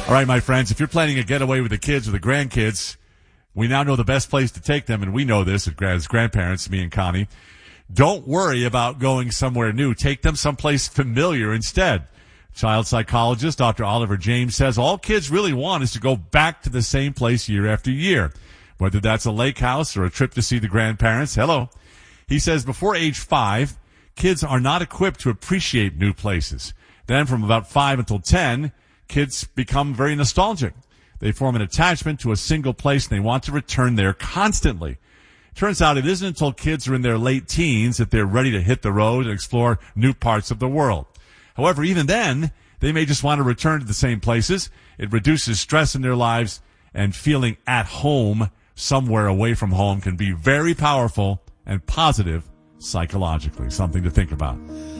All right, my friends, if you're planning a getaway with the kids or the grandkids, we now know the best place to take them, and we know this as grandparents, me and Connie. Don't worry about going somewhere new. Take them someplace familiar instead. Child psychologist Dr. Oliver James says all kids really want is to go back to the same place year after year, whether that's a lake house or a trip to see the grandparents. Hello. He says before age 5, kids are not equipped to appreciate new places. Then from about 5 until 10, kids become very nostalgic. They form an attachment to a single place and they want to return there constantly. Turns out it isn't until kids are in their late teens that they're ready to hit the road and explore new parts of the world. However, even then, they may just want to return to the same places. It reduces stress in their lives, and feeling at home somewhere away from home can be very powerful and positive psychologically. Something to think about.